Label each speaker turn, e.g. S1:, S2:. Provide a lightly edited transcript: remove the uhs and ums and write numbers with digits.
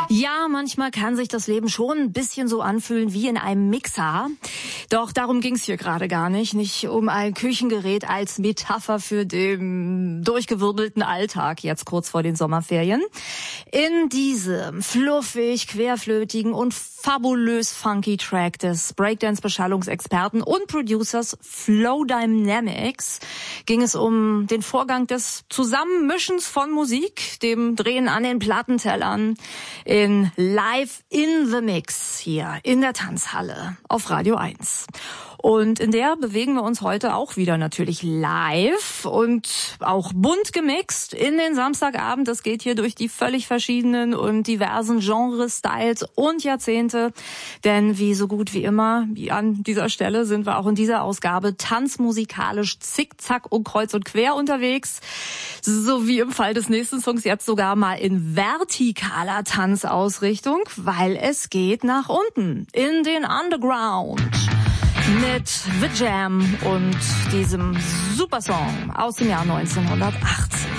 S1: Ja, manchmal kann sich das Leben schon ein bisschen so anfühlen wie in einem Mixer. Doch darum ging's hier gerade gar nicht. Nicht um ein Küchengerät als Metapher für den durchgewirbelten Alltag jetzt kurz vor den Sommerferien. In diesem fluffig, querflötigen und fabulös funky Track des Breakdance-Beschallungsexperten und Producers Flow Dynamics ging es um den Vorgang des Zusammenmischens von Musik, dem Drehen an den Plattentellern, in Live in the Mix hier in der Tanzhalle auf Radio 1. Und in der bewegen wir uns heute auch wieder natürlich live und auch bunt gemixt in den Samstagabend. Das geht hier durch die völlig verschiedenen und diversen Genres, Styles und Jahrzehnte. Denn wie so gut wie immer, wie an dieser Stelle, sind wir auch in dieser Ausgabe tanzmusikalisch zickzack und kreuz und quer unterwegs. So wie im Fall des nächsten Songs jetzt sogar mal in vertikaler Tanzausrichtung, weil es geht nach unten in den Underground. Mit The Jam und diesem Supersong aus dem Jahr 1980.